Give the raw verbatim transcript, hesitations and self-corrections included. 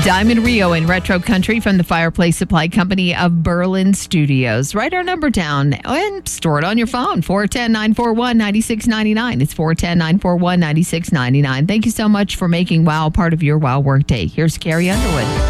Diamond Rio in Retro Country from the Fireplace Supply Company of Berlin Studios. Write our number down and store it on your phone. four one zero, nine four one, nine six nine nine. It's four one zero, nine four one, nine six nine nine. Thank you so much for making WOW part of your WOW workday. Here's Carrie Underwood.